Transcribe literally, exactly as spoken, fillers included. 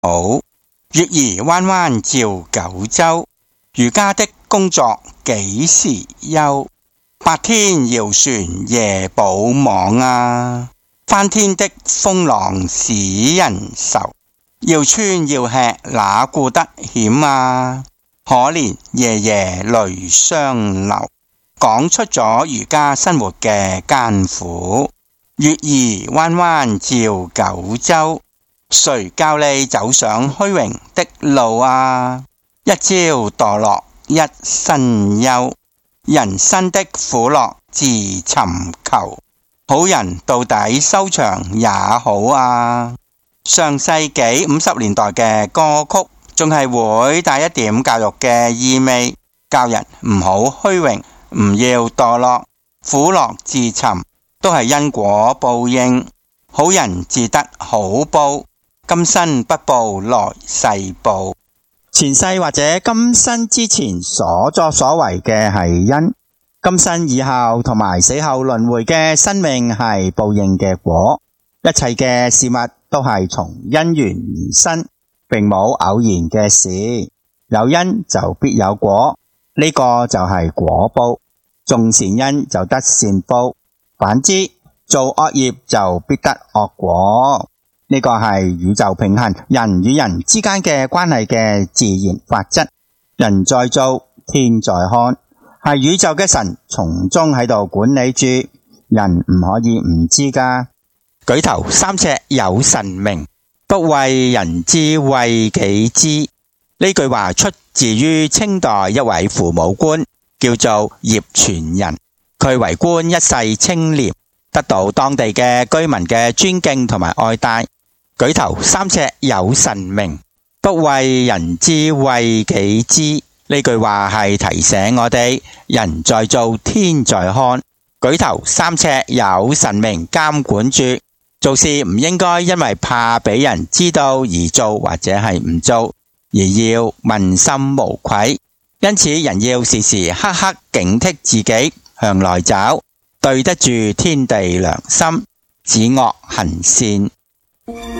好。月兒彎彎照九州，儒家的工作幾時休？白天搖船夜補網啊，翻天的風浪使人愁。要穿要吃哪顧得險啊，可憐夜夜淚雙流。講出咗儒家生活嘅艱苦。月兒彎彎照九州，誰教你走上虛榮的路啊？一朝墮落一身憂，人生的苦樂自尋求。好人到底收場也好啊。上世紀五十年代嘅歌曲仲係會帶一點教育嘅意味，教人唔好虛榮，唔要墮落，苦樂自尋都係因果報應，好人自得好報，今生不報來世報。前世或者今生之前所作所為嘅係因，今生以後同埋死後輪迴嘅生命係報應嘅果。一切嘅事物都係從因緣而生，並冇偶然嘅事。有因就必有果，呢、這個就係果報。種善因就得善報，反之做惡業就必得惡果。呢、這個係宇宙平衡人與人之間嘅關係嘅自然法則。人在做，天在看，係宇宙嘅神從中喺度管理住，人唔可以唔知噶。舉頭三尺有神明，不為人知為己知。呢句話出自於清代一位父母官，叫做葉傳人。佢為官一世清廉，得到當地嘅居民嘅尊敬同埋愛戴。舉頭三尺有神明，不為人知為己知。呢句話係提醒我哋，人在做，天在看。舉頭三尺有神明監管住，做事唔應該因為怕俾人知道而做，或者係唔做，而要問心無愧。因此人要時時刻刻警惕自己，向內找，對得住天地良心，止惡行善。